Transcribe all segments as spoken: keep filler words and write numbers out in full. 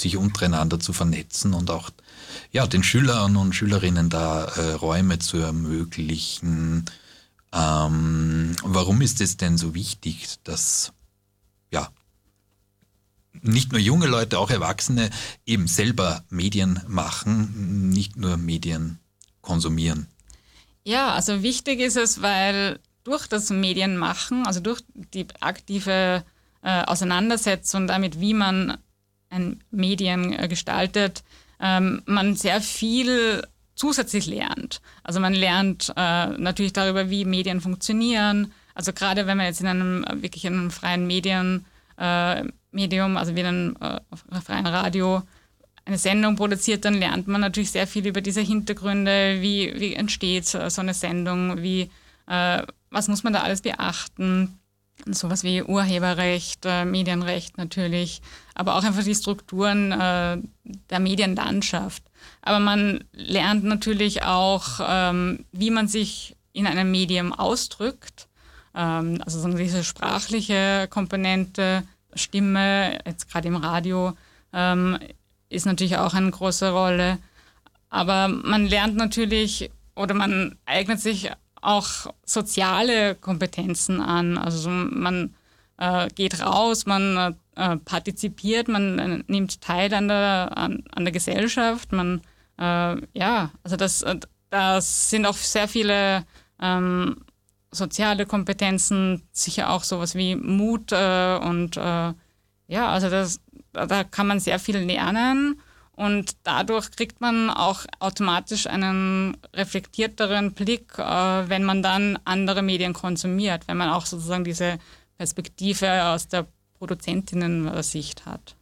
sich untereinander zu vernetzen und auch ja, den Schülern und Schülerinnen da äh, Räume zu ermöglichen. Ähm, warum ist es denn so wichtig, dass ja, nicht nur junge Leute, auch Erwachsene eben selber Medien machen, nicht nur Medien konsumieren? Ja, also wichtig ist es, weil durch das Medienmachen, also durch die aktive äh, Auseinandersetzung damit, wie man ein Medien äh, gestaltet, ähm, man sehr viel zusätzlich lernt. Also man lernt äh, natürlich darüber, wie Medien funktionieren. Also gerade wenn man jetzt in einem wirklich in einem freien Medien äh, Medium, also wie in einem äh, freien Radio, eine Sendung produziert, dann lernt man natürlich sehr viel über diese Hintergründe, wie, wie entsteht so eine Sendung, wie, äh, was muss man da alles beachten, sowas wie Urheberrecht, äh, Medienrecht natürlich, aber auch einfach die Strukturen äh, der Medienlandschaft. Aber man lernt natürlich auch, ähm, wie man sich in einem Medium ausdrückt, ähm, also so diese sprachliche Komponente, Stimme, jetzt gerade im Radio, ähm, ist natürlich auch eine große Rolle. Aber man lernt natürlich oder man eignet sich auch soziale Kompetenzen an. Also man äh, geht raus, man äh, partizipiert, man äh, nimmt teil an der, an, an der Gesellschaft. Man, äh, ja, also das, das sind auch sehr viele ähm, soziale Kompetenzen, sicher auch sowas wie Mut äh, und äh, ja, also das da kann man sehr viel lernen und dadurch kriegt man auch automatisch einen reflektierteren Blick, äh, wenn man dann andere Medien konsumiert, wenn man auch sozusagen diese Perspektive aus der Produzentinnen-Sicht hat.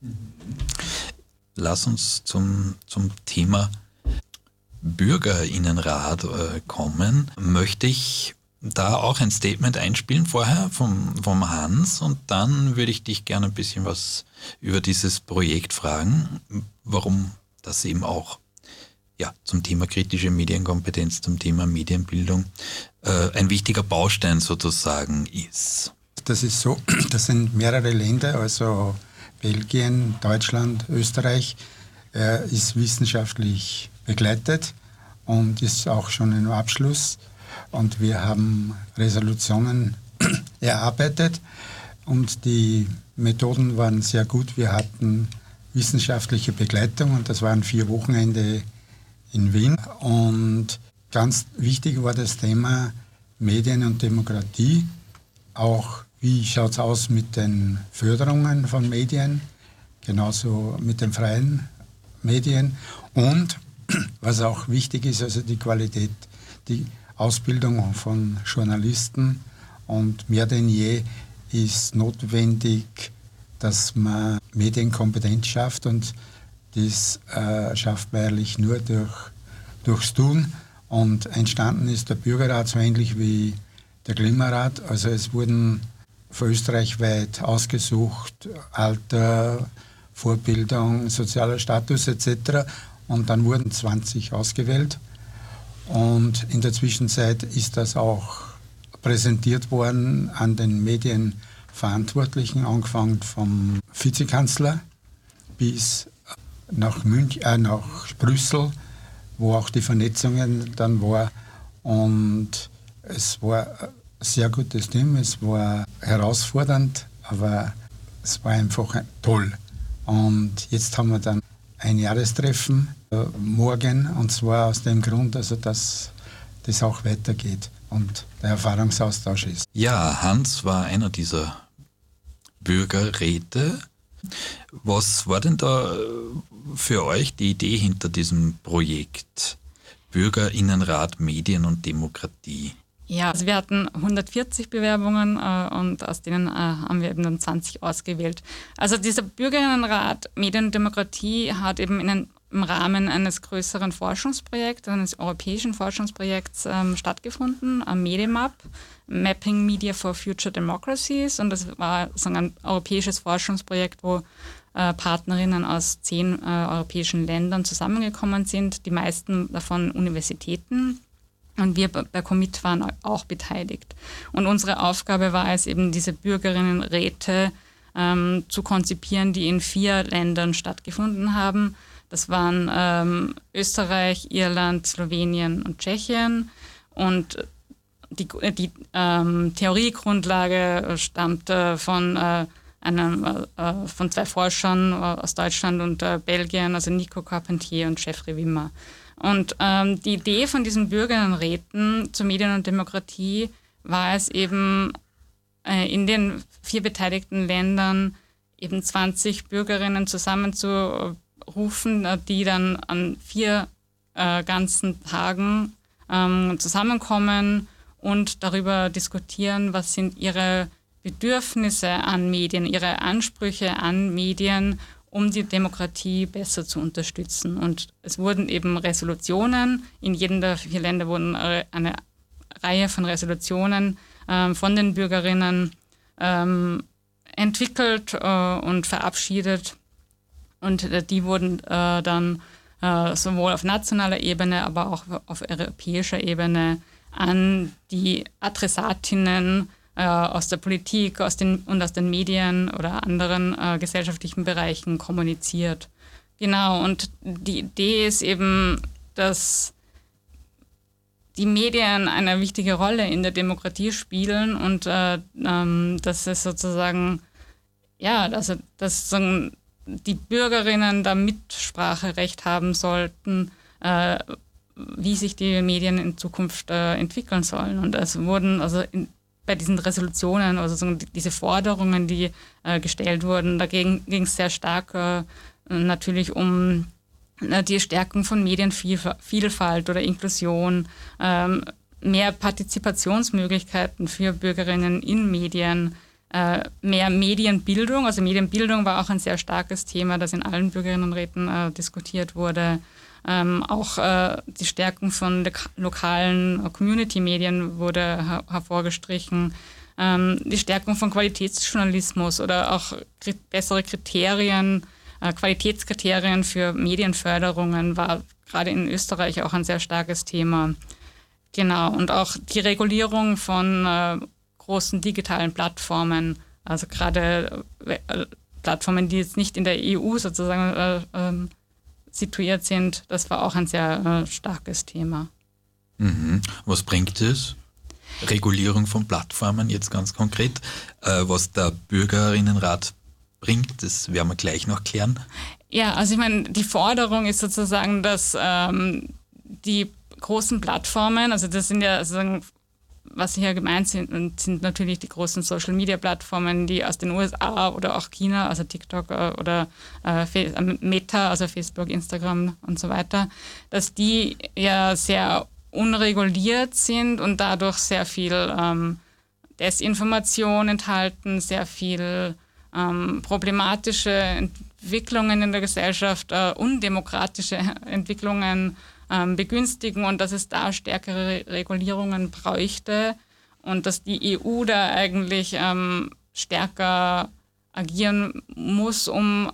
Lass uns zum, zum Thema Bürgerinnenrat äh, kommen. Möchte ich da auch ein Statement einspielen vorher vom, vom Hans und dann würde ich dich gerne ein bisschen was über dieses Projekt fragen, warum das eben auch ja, zum Thema kritische Medienkompetenz, zum Thema Medienbildung äh, ein wichtiger Baustein sozusagen ist. Das ist so, das sind mehrere Länder, also Belgien, Deutschland, Österreich, äh, ist wissenschaftlich begleitet und ist auch schon im Abschluss. Und wir haben Resolutionen erarbeitet und die Methoden waren sehr gut. Wir hatten wissenschaftliche Begleitung und das waren vier Wochenende in Wien. Und ganz wichtig war das Thema Medien und Demokratie. Auch wie schaut es aus mit den Förderungen von Medien, genauso mit den freien Medien. Und was auch wichtig ist, also die Qualität, die Ausbildung von Journalisten und mehr denn je ist notwendig, dass man Medienkompetenz schafft und das äh, schafft man eigentlich nur durch, durchs Tun und entstanden ist der Bürgerrat so ähnlich wie der Klimarat, also es wurden für österreichweit ausgesucht, Alter, Vorbildung, sozialer Status et cetera und dann wurden zwanzig ausgewählt. Und in der Zwischenzeit ist das auch präsentiert worden an den Medienverantwortlichen, angefangen vom Vizekanzler bis nach München, äh, nach Brüssel, wo auch die Vernetzungen dann war. Und es war ein sehr gutes Team, es war herausfordernd, aber es war einfach toll. Und jetzt haben wir dann ein Jahrestreffen äh, morgen und zwar aus dem Grund, also dass das auch weitergeht und der Erfahrungsaustausch ist. Ja, Hans war einer dieser Bürgerräte. Was war denn da für euch die Idee hinter diesem Projekt Bürgerinnenrat Medien und Demokratie? Ja, also wir hatten hundertvierzig Bewerbungen äh, und aus denen äh, haben wir eben dann zwanzig ausgewählt. Also dieser Bürgerinnenrat Medien und Demokratie hat eben in ein, im Rahmen eines größeren Forschungsprojekts, eines europäischen Forschungsprojekts ähm, stattgefunden, am MEDIMAP, Mapping Media for Future Democracies, und das war so ein europäisches Forschungsprojekt, wo äh, Partnerinnen aus zehn äh, europäischen Ländern zusammengekommen sind, die meisten davon Universitäten. Und wir bei Commit waren auch beteiligt. Und unsere Aufgabe war es eben, diese Bürgerinnenräte ähm, zu konzipieren, die in vier Ländern stattgefunden haben. Das waren ähm, Österreich, Irland, Slowenien und Tschechien. Und die, die ähm, Theoriegrundlage stammte von, äh, einem, äh, von zwei Forschern aus Deutschland und äh, Belgien, also Nico Carpentier und Jeffrey Wimmer. Und ähm, die Idee von diesen Bürgerinnenräten zur Medien- und Demokratie war es eben, äh, in den vier beteiligten Ländern eben zwanzig Bürgerinnen zusammenzurufen, äh, die dann an vier äh, ganzen Tagen ähm, zusammenkommen und darüber diskutieren, was sind ihre Bedürfnisse an Medien, ihre Ansprüche an Medien, um die Demokratie besser zu unterstützen. Und es wurden eben Resolutionen, in jedem der vier Länder wurden eine Reihe von Resolutionen ähm, von den Bürgerinnen ähm, entwickelt äh, und verabschiedet. Und äh, die wurden äh, dann äh, sowohl auf nationaler Ebene, aber auch auf europäischer Ebene an die Adressatinnen äh, aus der Politik aus den, und aus den Medien oder anderen äh, gesellschaftlichen Bereichen kommuniziert. Genau, und die Idee ist eben, dass die Medien eine wichtige Rolle in der Demokratie spielen und äh, ähm, dass es sozusagen, ja, dass, dass sozusagen die Bürgerinnen da Mitspracherecht haben sollten, äh, wie sich die Medien in Zukunft äh, entwickeln sollen. Und es wurden also in, bei diesen Resolutionen, also so diese Forderungen, die äh, gestellt wurden, dagegen ging es sehr stark äh, natürlich um äh, die Stärkung von Medienvielfalt oder Inklusion, ähm, mehr Partizipationsmöglichkeiten für Bürgerinnen in Medien, äh, mehr Medienbildung. Also Medienbildung war auch ein sehr starkes Thema, das in allen Bürgerinnenräten äh, diskutiert wurde. Ähm, auch äh, die Stärkung von lokalen äh, Community-Medien wurde her- hervorgestrichen. Ähm, die Stärkung von Qualitätsjournalismus oder auch kri- bessere Kriterien, äh, Qualitätskriterien für Medienförderungen war gerade in Österreich auch ein sehr starkes Thema. Genau, und auch die Regulierung von äh, großen digitalen Plattformen, also gerade äh, Plattformen, die jetzt nicht in der E U sozusagen äh, ähm, situiert sind, das war auch ein sehr äh, starkes Thema. Mhm. Was bringt es? Regulierung von Plattformen jetzt ganz konkret. Äh, was der Bürgerinnenrat bringt, das werden wir gleich noch klären. Ja, also ich meine, die Forderung ist sozusagen, dass ähm, die großen Plattformen, also das sind ja sozusagen, was hier gemeint sind, sind natürlich die großen Social-Media-Plattformen, die aus den U S A oder auch China, also TikTok oder äh, Meta, also Facebook, Instagram und so weiter, dass die ja sehr unreguliert sind und dadurch sehr viel ähm, Desinformation enthalten, sehr viel ähm, problematische Entwicklungen in der Gesellschaft, äh, undemokratische Entwicklungen begünstigen und dass es da stärkere Regulierungen bräuchte und dass die E U da eigentlich ähm, stärker agieren muss, um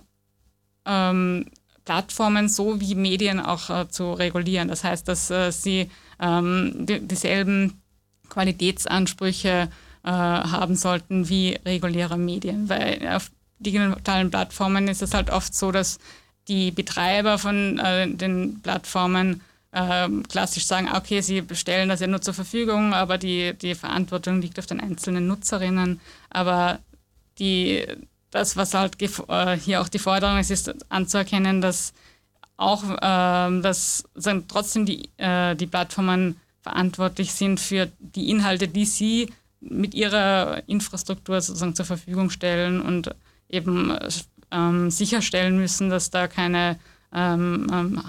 ähm, Plattformen so wie Medien auch äh, zu regulieren. Das heißt, dass äh, sie ähm, die, dieselben Qualitätsansprüche äh, haben sollten wie reguläre Medien, weil auf digitalen Plattformen ist es halt oft so, dass die Betreiber von äh, den Plattformen äh, klassisch sagen, okay, sie stellen das ja nur zur Verfügung, aber die, die Verantwortung liegt auf den einzelnen Nutzerinnen. Aber die, das, was halt gef- äh, hier auch die Forderung ist, ist anzuerkennen, dass auch äh, dass sagen, trotzdem die, äh, die Plattformen verantwortlich sind für die Inhalte, die sie mit ihrer Infrastruktur sozusagen zur Verfügung stellen und eben ähm, sicherstellen müssen, dass da keine ähm, ähm,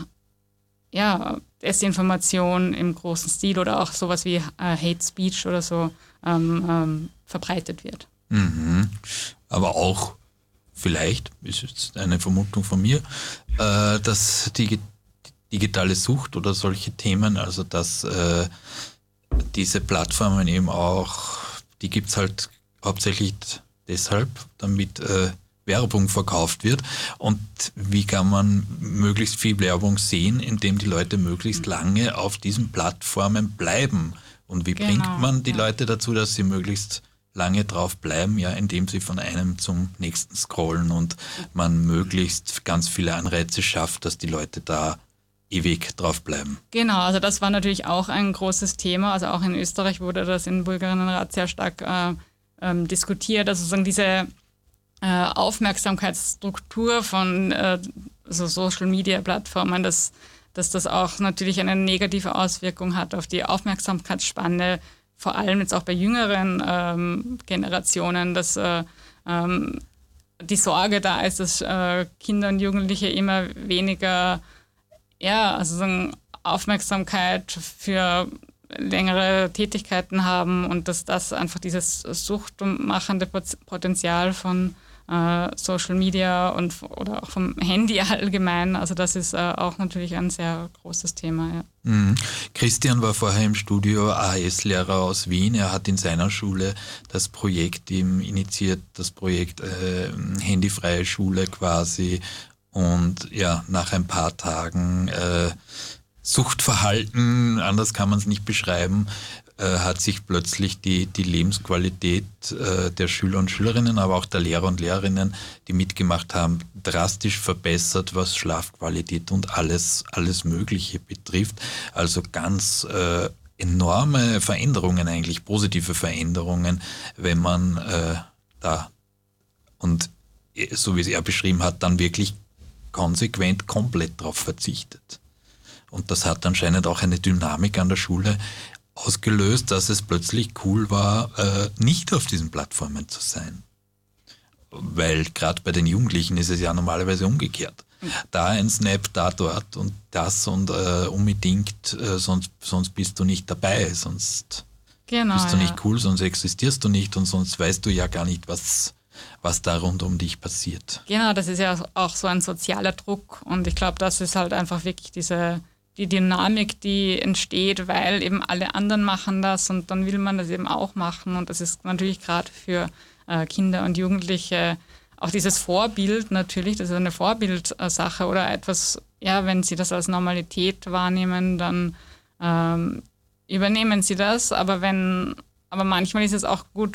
ja, Desinformation im großen Stil oder auch sowas wie äh, Hate Speech oder so ähm, ähm, verbreitet wird. Mhm. Aber auch vielleicht, ist jetzt eine Vermutung von mir, äh, dass die digitale Sucht oder solche Themen, also dass äh, diese Plattformen eben auch, die gibt es halt hauptsächlich deshalb, damit äh, Werbung verkauft wird. Und wie kann man möglichst viel Werbung sehen, indem die Leute möglichst lange auf diesen Plattformen bleiben? Und wie Genau, bringt man die ja. Leute dazu, dass sie möglichst lange drauf bleiben, ja, indem sie von einem zum nächsten scrollen und man möglichst ganz viele Anreize schafft, dass die Leute da ewig drauf bleiben. Genau, also das war natürlich auch ein großes Thema. Also auch in Österreich wurde das im Bürgerinnenrat sehr stark äh, ähm, diskutiert. Also sozusagen diese äh, Aufmerksamkeitsstruktur von äh, so Social-Media-Plattformen, dass, dass das auch natürlich eine negative Auswirkung hat auf die Aufmerksamkeitsspanne, vor allem jetzt auch bei jüngeren ähm, Generationen, dass äh, ähm, die Sorge da ist, dass äh, Kinder und Jugendliche immer weniger ja, also so eine Aufmerksamkeit für längere Tätigkeiten haben und dass das einfach dieses suchtmachende Potenzial von äh, Social Media und oder auch vom Handy allgemein, also das ist äh, auch natürlich ein sehr großes Thema. Ja. Mhm. Christian war vorher im Studio A H S-Lehrer aus Wien. Er hat in seiner Schule das Projekt eben initiiert, das Projekt äh, handyfreie Schule quasi. Und ja, nach ein paar Tagen äh, Suchtverhalten, anders kann man es nicht beschreiben, äh, hat sich plötzlich die, die Lebensqualität äh, der Schüler und Schülerinnen, aber auch der Lehrer und Lehrerinnen, die mitgemacht haben, drastisch verbessert, was Schlafqualität und alles, alles Mögliche betrifft. Also ganz äh, enorme Veränderungen eigentlich, positive Veränderungen, wenn man äh, da und so wie es er beschrieben hat, dann wirklich konsequent komplett darauf verzichtet. Und das hat anscheinend auch eine Dynamik an der Schule ausgelöst, dass es plötzlich cool war, äh, nicht auf diesen Plattformen zu sein. Weil gerade bei den Jugendlichen ist es ja normalerweise umgekehrt. Da ein Snap, da dort und das und äh, unbedingt, äh, sonst, sonst bist du nicht dabei, sonst genau, bist du ja. nicht cool, sonst existierst du nicht und sonst weißt du ja gar nicht, was was da rund um dich passiert. Genau, das ist ja auch so ein sozialer Druck und ich glaube, das ist halt einfach wirklich diese die Dynamik, die entsteht, weil eben alle anderen machen das und dann will man das eben auch machen und das ist natürlich gerade für äh, Kinder und Jugendliche auch dieses Vorbild natürlich, das ist eine Vorbildsache oder etwas, ja, wenn sie das als Normalität wahrnehmen, dann ähm, übernehmen sie das, aber wenn, aber manchmal ist es auch gut,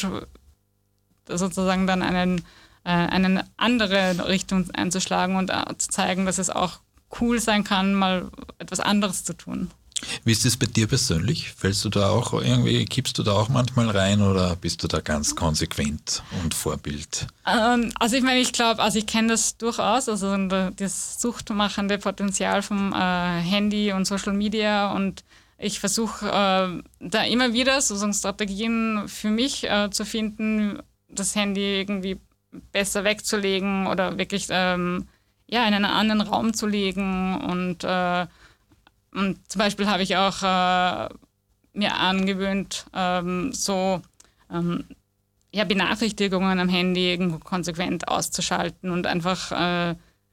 sozusagen dann einen, äh, eine andere Richtung einzuschlagen und äh, zu zeigen, dass es auch cool sein kann, mal etwas anderes zu tun. Wie ist es bei dir persönlich? Fällst du da auch irgendwie, kippst du da auch manchmal rein oder bist du da ganz konsequent und Vorbild? Ähm, also ich meine, ich glaube, also ich kenne das durchaus, also das suchtmachende Potenzial vom äh, Handy und Social Media und ich versuche äh, da immer wieder so Strategien für mich äh, zu finden, das Handy irgendwie besser wegzulegen oder wirklich ähm, ja, in einen anderen Raum zu legen. Und, äh, und zum Beispiel habe ich auch äh, mir angewöhnt, ähm, so ähm, ja, Benachrichtigungen am Handy irgendwo konsequent auszuschalten und einfach äh,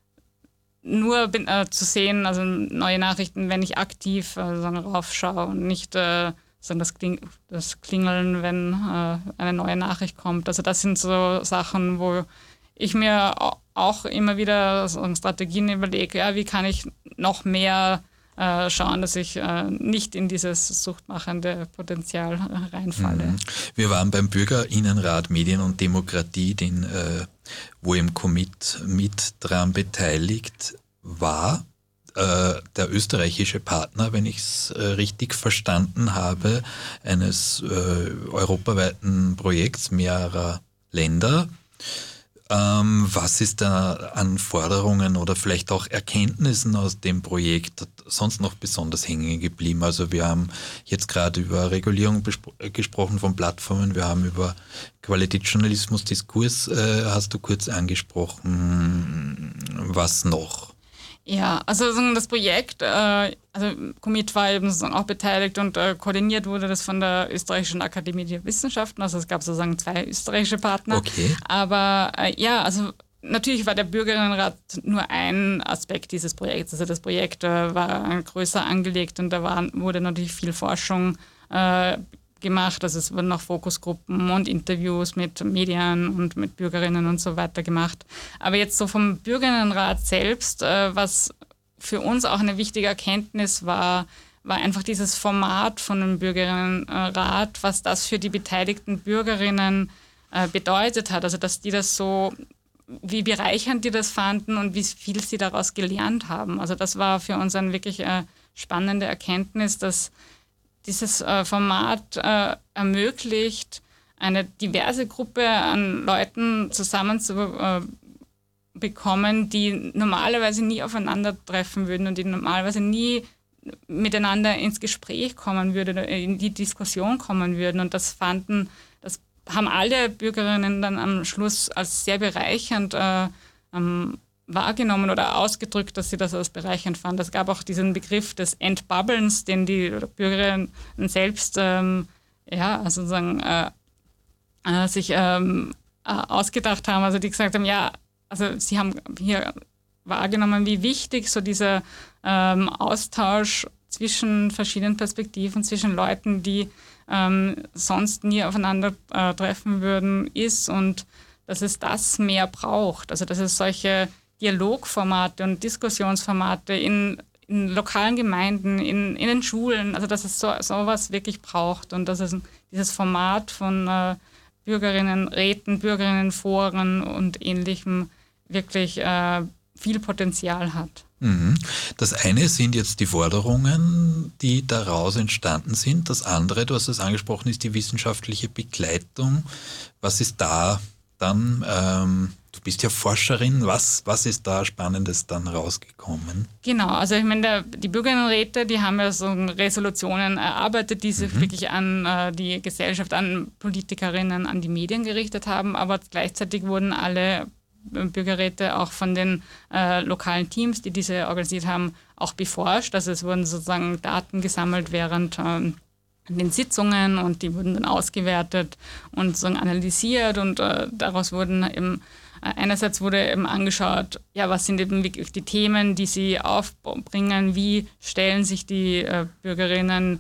nur bin, äh, zu sehen, also neue Nachrichten, wenn ich aktiv äh, raufschaue und nicht äh, sagen, das, Kling, das Klingeln, wenn äh, eine neue Nachricht kommt. Also das sind so Sachen, wo ich mir auch immer wieder so Strategien überlege, ja, wie kann ich noch mehr äh, schauen, dass ich äh, nicht in dieses suchtmachende Potenzial äh, reinfalle. Mhm. Wir waren beim Bürgerinnenrat Medien und Demokratie, den, äh, wo im Commit mit dran beteiligt war. Der österreichische Partner, wenn ich es äh, richtig verstanden habe, eines äh, europaweiten Projekts mehrerer Länder. Ähm, was ist da an Forderungen oder vielleicht auch Erkenntnissen aus dem Projekt sonst noch besonders hängen geblieben? Also wir haben jetzt gerade über Regulierung bespro- gesprochen von Plattformen, wir haben über Qualitätsjournalismus, Diskurs, äh, hast du kurz angesprochen. Was noch? Ja, also das Projekt, äh, also Commit war eben auch beteiligt und äh, koordiniert wurde das von der Österreichischen Akademie der Wissenschaften, also es gab sozusagen zwei österreichische Partner. Okay. Aber äh, ja, also natürlich war der Bürgerinnenrat nur ein Aspekt dieses Projekts. Also das Projekt äh, war größer angelegt und da war, wurde natürlich viel Forschung äh, gemacht. Also es wurden noch Fokusgruppen und Interviews mit Medien und mit Bürgerinnen und so weiter gemacht. Aber jetzt so vom Bürgerinnenrat selbst, äh, was für uns auch eine wichtige Erkenntnis war, war einfach dieses Format von dem Bürgerinnenrat, was das für die beteiligten Bürgerinnen äh, bedeutet hat. Also dass die das so, wie bereichernd die das fanden und wie viel sie daraus gelernt haben. Also das war für uns eine wirklich äh, spannende Erkenntnis, dass dieses äh, Format äh, ermöglicht, eine diverse Gruppe an Leuten zusammenzubekommen, die normalerweise nie aufeinandertreffen würden und die normalerweise nie miteinander ins Gespräch kommen würden, in die Diskussion kommen würden. Und das fanden, das haben alle Bürgerinnen dann am Schluss als sehr bereichernd äh, ähm, wahrgenommen oder ausgedrückt, dass sie das als bereichernd fanden. Es gab auch diesen Begriff des Entbubbelns, den die Bürgerinnen selbst ähm, ja, also sozusagen, äh, äh, sich ähm, äh, ausgedacht haben. Also die gesagt haben, ja, also sie haben hier wahrgenommen, wie wichtig so dieser ähm, Austausch zwischen verschiedenen Perspektiven, zwischen Leuten, die ähm, sonst nie aufeinander äh, treffen würden, ist und dass es das mehr braucht. Also dass es solche Dialogformate und Diskussionsformate in, in lokalen Gemeinden, in, in den Schulen, also dass es so sowas wirklich braucht und dass es dieses Format von äh, Bürgerinnenräten, Bürgerinnenforen und Ähnlichem wirklich äh, viel Potenzial hat. Das eine sind jetzt die Forderungen, die daraus entstanden sind. Das andere, du hast es angesprochen, ist die wissenschaftliche Begleitung. Was ist da dann, ähm, du bist ja Forscherin, was, was ist da Spannendes dann rausgekommen? Genau, also ich meine, der, die Bürgerinnenräte, die haben ja so Resolutionen erarbeitet, die sich mhm. wirklich an äh, die Gesellschaft, an Politikerinnen, an die Medien gerichtet haben, aber gleichzeitig wurden alle Bürgerräte auch von den äh, lokalen Teams, die diese organisiert haben, auch beforscht. Also es wurden sozusagen Daten gesammelt während ähm, den Sitzungen und die wurden dann ausgewertet und sozusagen analysiert und äh, daraus wurden eben äh, einerseits wurde eben angeschaut, ja, was sind eben wirklich die Themen, die sie aufbringen, wie stellen sich die äh, Bürgerinnen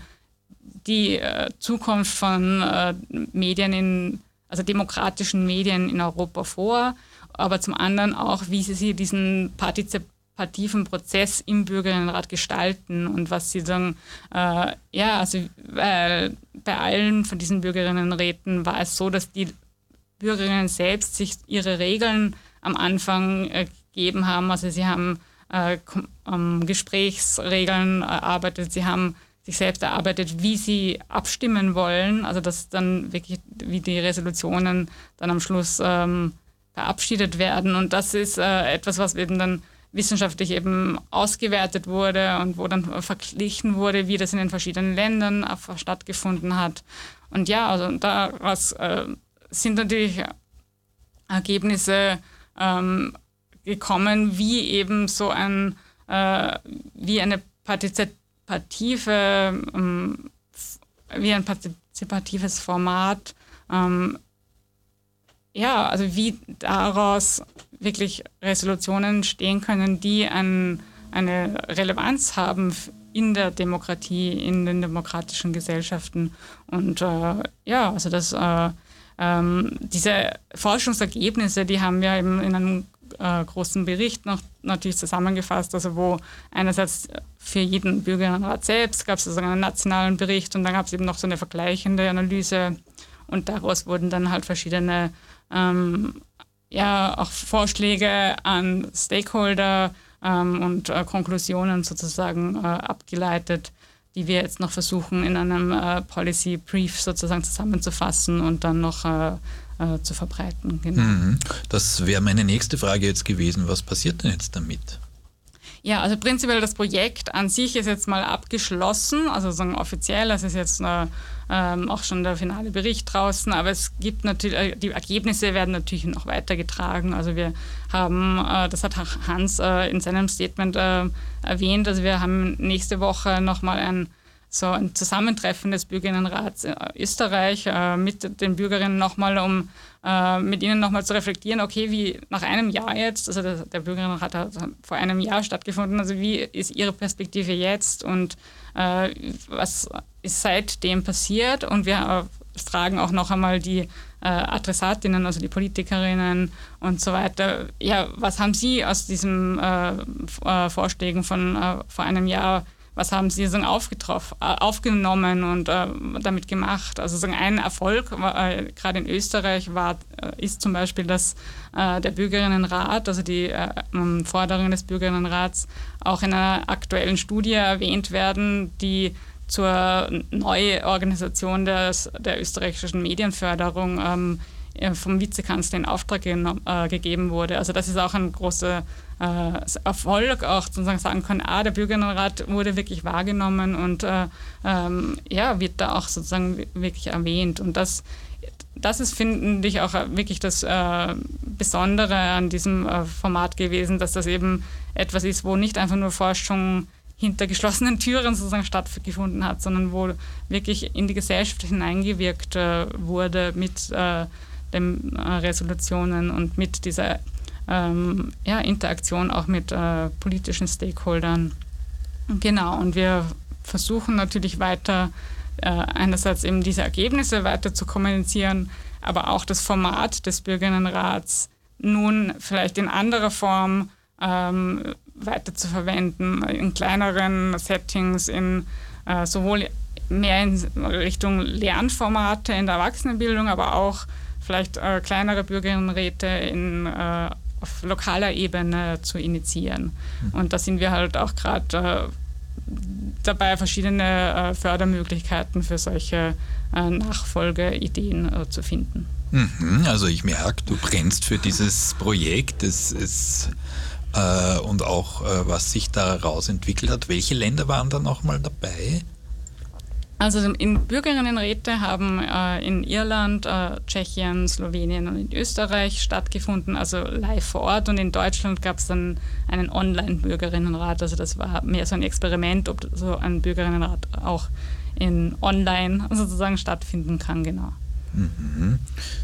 die äh, Zukunft von äh, Medien in, also demokratischen Medien in Europa vor, aber zum anderen auch, wie sie diesen partizipativen Prozess im Bürgerinnenrat gestalten und was sie sagen, äh, ja, also weil bei allen von diesen Bürgerinnenräten war es so, dass die Bürgerinnen selbst sich ihre Regeln am Anfang äh, gegeben haben, also sie haben äh, ähm, Gesprächsregeln erarbeitet, sie haben sich selbst erarbeitet, wie sie abstimmen wollen, also dass dann wirklich, wie die Resolutionen dann am Schluss ähm, verabschiedet werden. Und das ist äh, etwas, was eben dann wissenschaftlich eben ausgewertet wurde und wo dann verglichen wurde, wie das in den verschiedenen Ländern äh, stattgefunden hat. Und ja, also daraus äh, sind natürlich Ergebnisse ähm, gekommen, wie eben so ein, äh, wie eine partizipative, ähm, wie ein partizipatives Format ähm, ja, also wie daraus wirklich Resolutionen entstehen können, die ein, eine Relevanz haben in der Demokratie, in den demokratischen Gesellschaften. Und äh, ja, also das, äh, ähm, diese Forschungsergebnisse, die haben wir eben in einem äh, großen Bericht noch natürlich zusammengefasst, also wo einerseits für jeden Bürgerinnenrat selbst gab es sozusagen einen nationalen Bericht und dann gab es eben noch so eine vergleichende Analyse und daraus wurden dann halt verschiedene Ähm, ja, auch Vorschläge an Stakeholder ähm, und äh, Konklusionen sozusagen äh, abgeleitet, die wir jetzt noch versuchen in einem äh, Policy Brief sozusagen zusammenzufassen und dann noch äh, äh, zu verbreiten. Genau. Mhm. Das wäre meine nächste Frage jetzt gewesen. Was passiert denn jetzt damit? Ja, also prinzipiell das Projekt an sich ist jetzt mal abgeschlossen, also sozusagen offiziell, das ist jetzt äh, ähm, auch schon der finale Bericht draußen, aber es gibt natürlich, die Ergebnisse werden natürlich noch weitergetragen, also wir haben, äh, das hat Hans äh, in seinem Statement äh, erwähnt, also wir haben nächste Woche nochmal ein so ein Zusammentreffen des Bürgerinnenrats Österreich äh, mit den Bürgerinnen nochmal, um äh, mit ihnen nochmal zu reflektieren, okay, wie nach einem Jahr jetzt, also der, der Bürgerinnenrat hat vor einem Jahr stattgefunden, also wie ist ihre Perspektive jetzt und äh, was ist seitdem passiert und wir äh, fragen auch noch einmal die äh, Adressatinnen, also die Politikerinnen und so weiter, ja, was haben sie aus diesen äh, äh, Vorschlägen von äh, vor einem Jahr was haben sie sozusagen aufgetroffen, äh, aufgenommen und äh, damit gemacht. Also sozusagen ein Erfolg, äh, gerade in Österreich, war, äh, ist zum Beispiel, dass äh, der Bürgerinnenrat, also die äh, Forderungen des Bürgerinnenrats, auch in einer aktuellen Studie erwähnt werden, die zur Neuorganisation des, der österreichischen Medienförderung ähm, vom Vizekanzler in Auftrag genommen, äh, gegeben wurde. Also das ist auch ein großer äh, Erfolg, auch sozusagen sagen können, ah, der Bürgerinnenrat wurde wirklich wahrgenommen und äh, ähm, ja, wird da auch sozusagen wirklich erwähnt. Und das, das ist, finde ich, auch wirklich das äh, Besondere an diesem äh, Format gewesen, dass das eben etwas ist, wo nicht einfach nur Forschung hinter geschlossenen Türen sozusagen stattgefunden hat, sondern wo wirklich in die Gesellschaft hineingewirkt äh, wurde mit äh, den äh, Resolutionen und mit dieser ähm, ja, Interaktion auch mit äh, politischen Stakeholdern. Genau, und wir versuchen natürlich weiter äh, einerseits eben diese Ergebnisse weiter zu kommunizieren, aber auch das Format des Bürgerinnenrats nun vielleicht in anderer Form ähm, weiter zu verwenden, in kleineren Settings, in äh, sowohl mehr in Richtung Lernformate in der Erwachsenenbildung, aber auch vielleicht äh, kleinere Bürgerinnenräte in, äh, auf lokaler Ebene zu initiieren. Mhm. Und da sind wir halt auch gerade äh, dabei, verschiedene äh, Fördermöglichkeiten für solche äh, Nachfolgeideen äh, zu finden. Mhm, also ich merke, du brennst für dieses Projekt. Es ist Äh, und auch, äh, was sich daraus entwickelt hat. Welche Länder waren da nochmal dabei? Also in Bürgerinnenräte haben äh, in Irland, äh, Tschechien, Slowenien und in Österreich stattgefunden, also live vor Ort. Und in Deutschland gab es dann einen Online-Bürgerinnenrat. Also das war mehr so ein Experiment, ob so ein Bürgerinnenrat auch in online sozusagen stattfinden kann, genau. Mhm.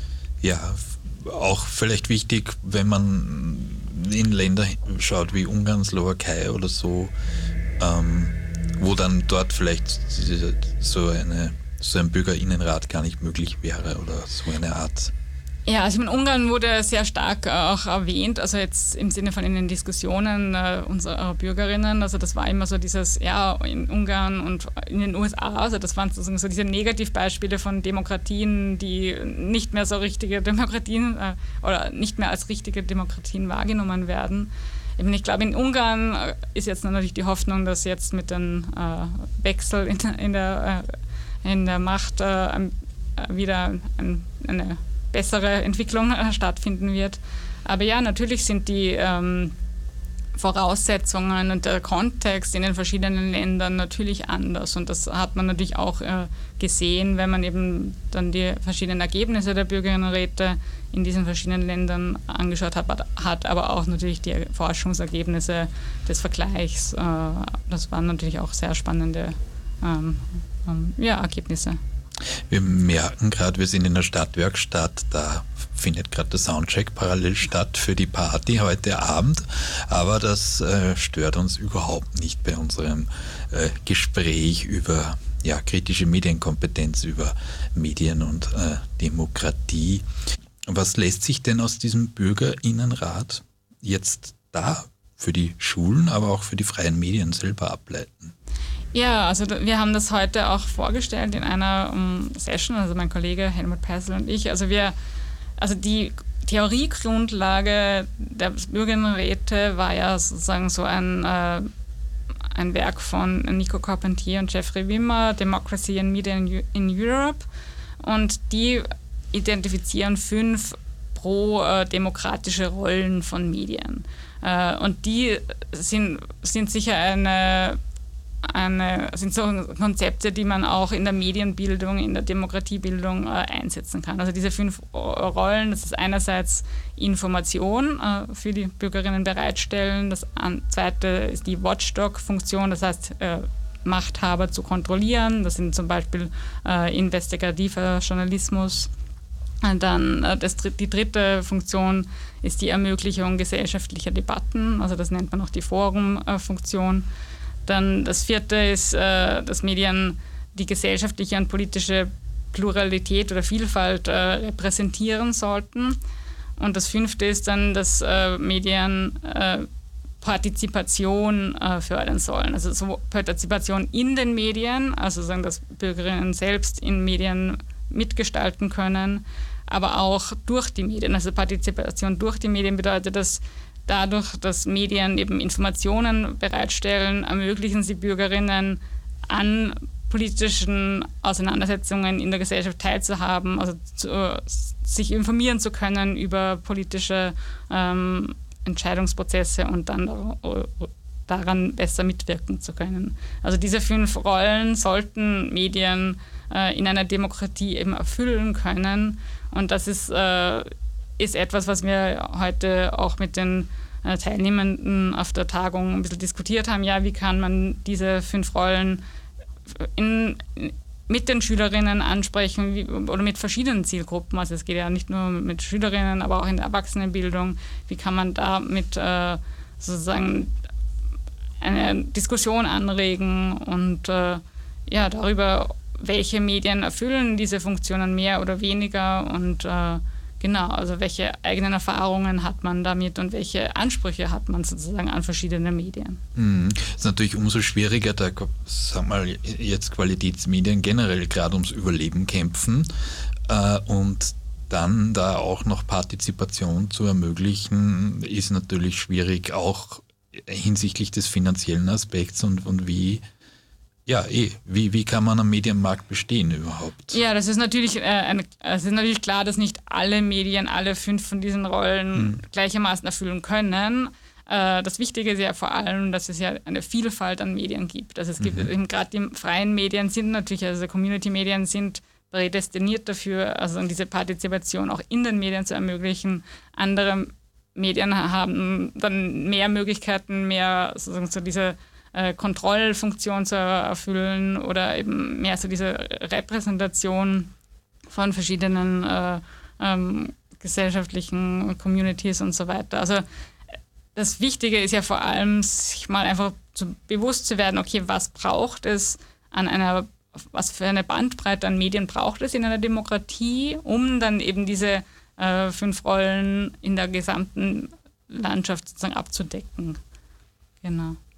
Ja, auch vielleicht wichtig, wenn man in Länder schaut wie Ungarn, Slowakei oder so, ähm, wo dann dort vielleicht so, eine, so ein Bürgerinnenrat gar nicht möglich wäre oder so eine Art. Ja, also in Ungarn wurde sehr stark auch erwähnt, also jetzt im Sinne von in den Diskussionen äh, unserer Bürgerinnen, also das war immer so dieses, ja, in Ungarn und in den U S A, also das waren sozusagen so diese Negativbeispiele von Demokratien, die nicht mehr so richtige Demokratien äh, oder nicht mehr als richtige Demokratien wahrgenommen werden. Ich glaube, in Ungarn ist jetzt natürlich die Hoffnung, dass jetzt mit dem äh, Wechsel in, in, der, äh, in der Macht äh, wieder ein, eine bessere Entwicklung äh, stattfinden wird. Aber ja, natürlich sind die ähm, Voraussetzungen und der Kontext in den verschiedenen Ländern natürlich anders. Und das hat man natürlich auch äh, gesehen, wenn man eben dann die verschiedenen Ergebnisse der Bürgerinnenräte in diesen verschiedenen Ländern angeschaut hat, hat aber auch natürlich die Forschungsergebnisse des Vergleichs. Äh, das waren natürlich auch sehr spannende ähm, ähm, ja, Ergebnisse. Wir merken gerade, wir sind in der Stadtwerkstatt, da findet gerade der Soundcheck parallel statt für die Party heute Abend, aber das äh, stört uns überhaupt nicht bei unserem äh, Gespräch über ja, kritische Medienkompetenz, über Medien und äh, Demokratie. Was lässt sich denn aus diesem Bürgerinnenrat jetzt da für die Schulen, aber auch für die freien Medien selber ableiten? Ja, also wir haben das heute auch vorgestellt in einer um, Session, also mein Kollege Helmut Peissl und ich. Also wir, also die Theoriegrundlage der Bürgerinnenräte war ja sozusagen so ein, äh, ein Werk von Nico Carpentier und Jeffrey Wimmer, Democracy and Media in, in Europe. Und die identifizieren fünf pro-demokratische Rollen von Medien. Äh, und die sind, sind sicher eine Eine, sind so Konzepte, die man auch in der Medienbildung, in der Demokratiebildung äh, einsetzen kann. Also diese fünf Rollen, das ist einerseits Information äh, für die Bürgerinnen bereitstellen, das an, zweite ist die Watchdog-Funktion, das heißt äh, Machthaber zu kontrollieren, das sind zum Beispiel äh, investigativer Journalismus. Und dann äh, das, die dritte Funktion ist die Ermöglichung gesellschaftlicher Debatten, also das nennt man auch die Forum-Funktion. Dann das vierte ist, äh, dass Medien die gesellschaftliche und politische Pluralität oder Vielfalt äh, repräsentieren sollten. Und das fünfte ist dann, dass äh, Medien äh, Partizipation äh, fördern sollen. Also so Partizipation in den Medien, also sagen, dass Bürgerinnen selbst in Medien mitgestalten können, aber auch durch die Medien. Also Partizipation durch die Medien bedeutet, dass dadurch, dass Medien eben Informationen bereitstellen, ermöglichen sie Bürgerinnen an politischen Auseinandersetzungen in der Gesellschaft teilzuhaben, also zu, sich informieren zu können über politische ähm, Entscheidungsprozesse und dann daran besser mitwirken zu können. Also diese fünf Rollen sollten Medien äh, in einer Demokratie eben erfüllen können. Und das ist, äh, ist etwas, was wir heute auch mit den äh, Teilnehmenden auf der Tagung ein bisschen diskutiert haben. Ja, wie kann man diese fünf Rollen in, mit den Schülerinnen ansprechen wie, oder mit verschiedenen Zielgruppen. Also es geht ja nicht nur mit Schülerinnen, aber auch in der Erwachsenenbildung. Wie kann man da mit äh, sozusagen eine Diskussion anregen und äh, ja, darüber, welche Medien erfüllen diese Funktionen mehr oder weniger und äh, genau, also welche eigenen Erfahrungen hat man damit und welche Ansprüche hat man sozusagen an verschiedene Medien. Mhm. Das ist natürlich umso schwieriger, da sag mal, jetzt Qualitätsmedien generell gerade ums Überleben kämpfen äh, und dann da auch noch Partizipation zu ermöglichen, ist natürlich schwierig, auch hinsichtlich des finanziellen Aspekts und, und wie Ja, eh. Wie, wie kann man am Medienmarkt bestehen überhaupt? Ja, das ist natürlich, äh, eine, es ist natürlich klar, dass nicht alle Medien alle fünf von diesen Rollen hm. gleichermaßen erfüllen können. Äh, das Wichtige ist ja vor allem, dass es ja eine Vielfalt an Medien gibt. Also es gibt mhm. eben gerade die freien Medien sind natürlich, also Community-Medien sind prädestiniert dafür, also diese Partizipation auch in den Medien zu ermöglichen. Andere Medien haben dann mehr Möglichkeiten, mehr sozusagen so diese äh, Kontrollfunktion zu erfüllen oder eben mehr so diese Repräsentation von verschiedenen äh, ähm, gesellschaftlichen Communities und so weiter. Also das Wichtige ist ja vor allem, sich mal einfach zu, bewusst zu werden, okay, was braucht es an einer, was für eine Bandbreite an Medien braucht es in einer Demokratie, um dann eben diese äh, fünf Rollen in der gesamten Landschaft sozusagen abzudecken. Genau.